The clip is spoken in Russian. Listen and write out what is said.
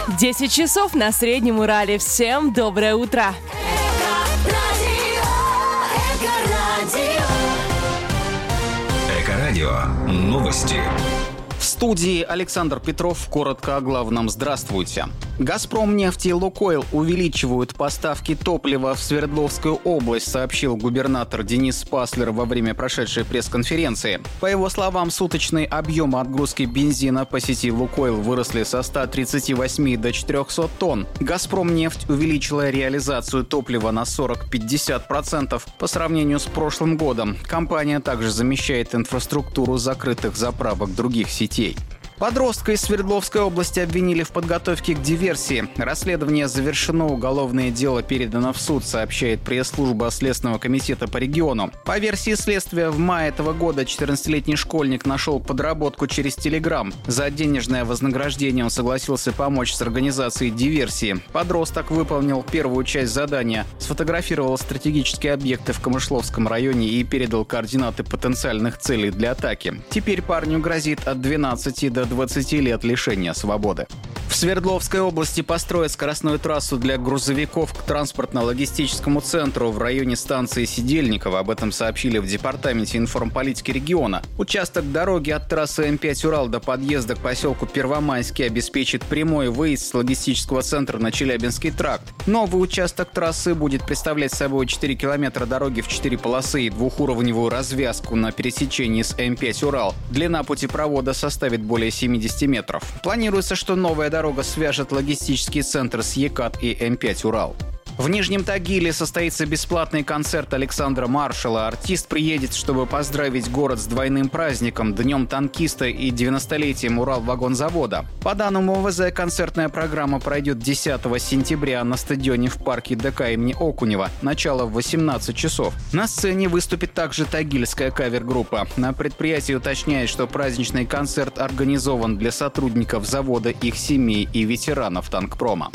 10 часов на Среднем Урале. Всем доброе утро. Эко-радио. Новости. В студии Александр Петров. Коротко о главном. Здравствуйте. «Газпромнефть» и «Лукойл» увеличивают поставки топлива в Свердловскую область, сообщил губернатор Денис Паслер во время прошедшей пресс-конференции. По его словам, суточные объемы отгрузки бензина по сети «Лукойл» выросли со 138 до 400 тонн. «Газпромнефть» увеличила реализацию топлива на 40-50% по сравнению с прошлым годом. Компания также замещает инфраструктуру закрытых заправок других сетей. Подростка из Свердловской области обвинили в подготовке к диверсии. Расследование завершено, уголовное дело передано в суд, сообщает пресс-служба Следственного комитета по региону. По версии следствия, в мае этого года 14-летний школьник нашел подработку через Telegram. За денежное вознаграждение он согласился помочь с организацией диверсии. Подросток выполнил первую часть задания, сфотографировал стратегические объекты в Камышловском районе и передал координаты потенциальных целей для атаки. Теперь парню грозит от 12 до 20 лет лишения свободы. В Свердловской области построят скоростную трассу для грузовиков к транспортно-логистическому центру в районе станции Сидельниково. Об этом сообщили в Департаменте информполитики региона. Участок дороги от трассы М5 «Урал» до подъезда к поселку Первомайский обеспечит прямой выезд с логистического центра на Челябинский тракт. Новый участок трассы будет представлять собой 4 километра дороги в 4 полосы и двухуровневую развязку на пересечении с М5 «Урал». Длина путепровода составит более 70 метров. Планируется, что новая дорога свяжет логистический центр с ЕКАТ и М5 «Урал». В Нижнем Тагиле состоится бесплатный концерт Александра Маршала. Артист приедет, чтобы поздравить город с двойным праздником – Днем танкиста и 90-летием Уралвагонзавода. По данным ОВЗ, концертная программа пройдет 10 сентября на стадионе в парке ДК имени Окунева. Начало в 18 часов. На сцене выступит также тагильская кавер-группа. На предприятии уточняют, что праздничный концерт организован для сотрудников завода, их семей и ветеранов танкпрома.